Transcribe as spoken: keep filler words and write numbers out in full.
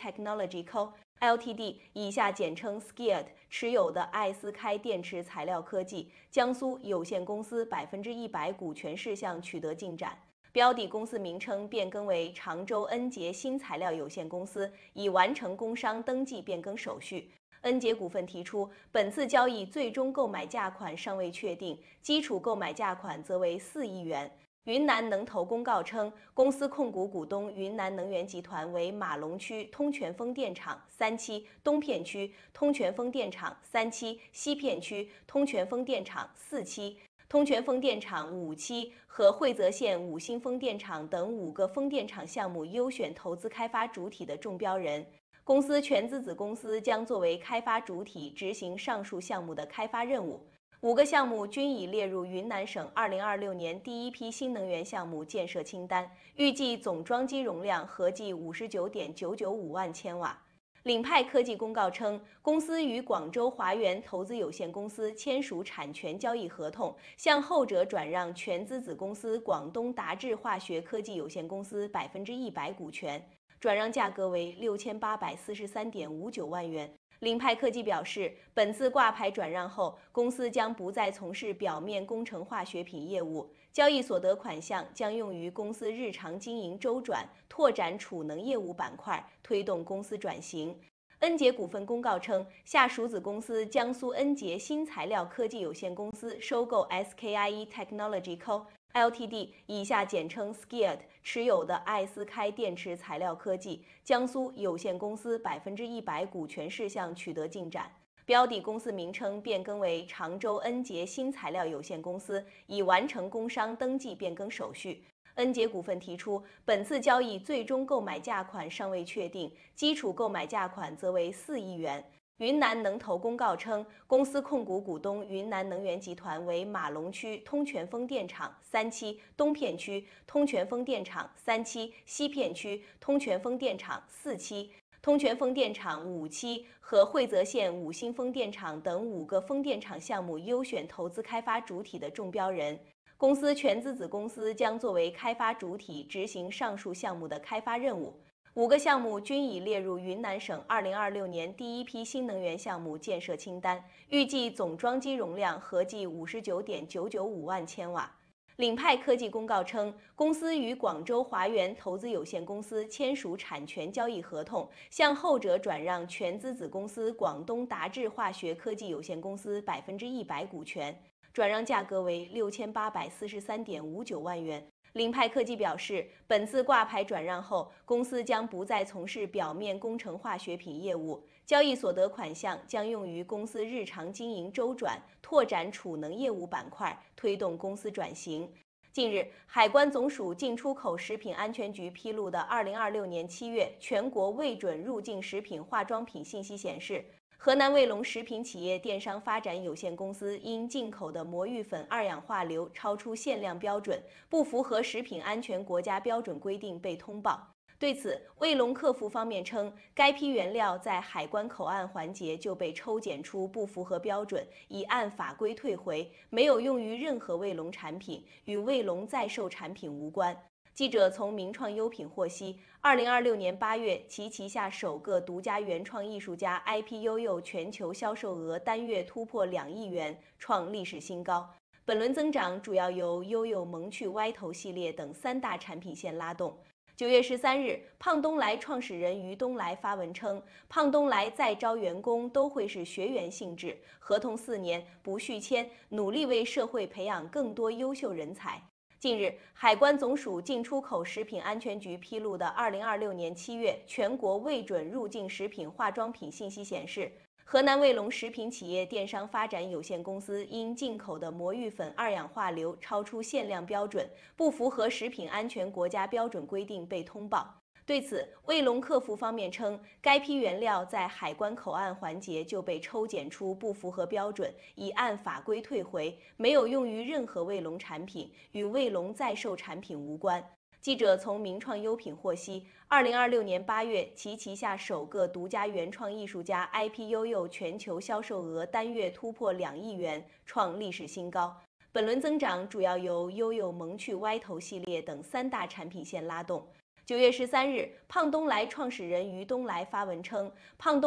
Technology Co. Ltd 以下简称 Skiat 持有的艾斯开电池材料科技江苏有限公司百分之一百股权事项取得进展，标的公司名称变更为常州恩捷新材料有限公司，已完成工商登记变更手续。恩捷股份提出，本次交易最终购买价款尚未确定，基础购买价款则为四亿元。云南能投公告称，公司控股股东云南能源集团为马龙区通泉风电厂三期东片区、通泉风电厂三期西片区、通泉风电厂四期、通泉风电厂五期和惠泽县五星风电场等五个风电场项目优选投资开发主体的中标人。公司全资子公司将作为开发主体执行上述项目的开发任务。五个项目均已列入云南省二零二六年第一批新能源项目建设清单，预计总装机容量合计五十九点九九五万千瓦。领派科技公告称，公司与广州华源投资有限公司签署产权交易合同，向后者转让全资子公司广东达智化学科技有限公司百分之一百股权，转让价格为六千八百四十三点五九万元。领派科技表示，本次挂牌转让后，公司将不再从事表面工程化学品业务，交易所得款项将用于公司日常经营周转、拓展储能业务板块，推动公司转型。恩捷股份公告称，下属子公司江苏恩捷新材料科技有限公司收购 S K I E Technology Co. Ltd 以下简称 Skiat 持有的艾斯开电池材料科技江苏有限公司百分之一百股权事项取得进展，标的公司名称变更为常州恩捷新材料有限公司，已完成工商登记变更手续。恩捷股份提出，本次交易最终购买价款尚未确定，基础购买价款则为四亿元。云南能投公告称，公司控股股东云南能源集团为马龙区通泉风电场三期东片区、通泉风电场三期西片区、通泉风电场四期、通泉风电场五期和惠泽县五星风电场等五个风电场项目优选投资开发主体的中标人。公司全资子公司将作为开发主体执行上述项目的开发任务。五个项目均已列入云南省二零二六年第一批新能源项目建设清单，预计总装机容量合计五十九点九九五万千瓦。领派科技公告称，公司与广州华源投资有限公司签署产权交易合同，向后者转让全资子公司广东达智化学科技有限公司百分之一百股权，转让价格为六千八百四十三点五九万元。领派科技表示，本次挂牌转让后，公司将不再从事表面工程化学品业务，交易所得款项将用于公司日常经营周转、拓展储能业务板块，推动公司转型。近日，海关总署进出口食品安全局披露的二零二六年七月全国未准入境食品化妆品信息显示，河南卫龙食品企业电商发展有限公司因进口的魔芋粉二氧化硫超出限量标准，不符合食品安全国家标准规定被通报。对此，卫龙客服方面称，该批原料在海关口岸环节就被抽检出不符合标准，已按法规退回，没有用于任何卫龙产品，与卫龙在售产品无关。记者从名创优品获悉，二零二六年八月，其旗下首个独家原创艺术家 I P 悠悠全球销售额单月突破两亿元，创历史新高。本轮增长主要由悠悠萌趣歪头系列等三大产品线拉动。九月十三日，胖东来创始人于东来发文称，胖东来再招员工都会是学员性质，合同四年不续签，努力为社会培养更多优秀人才。近日，海关总署进出口食品安全局披露的二零二六年七月全国未准入境食品化妆品信息显示，河南卫龙食品企业电商发展有限公司因进口的魔芋粉二氧化硫超出限量标准，不符合食品安全国家标准规定被通报。对此，卫龙客服方面称，该批原料在海关口岸环节就被抽检出不符合标准，已按法规退回，没有用于任何卫龙产品，与卫龙在售产品无关。记者从名创优品获悉，二零二六年八月，其旗下首个独家原创艺术家 I P 悠悠全球销售额单月突破两亿元，创历史新高。本轮增长主要由悠悠萌趣歪头系列等三大产品线拉动。 九月十三日，胖东来创始人于东来发文称，胖东。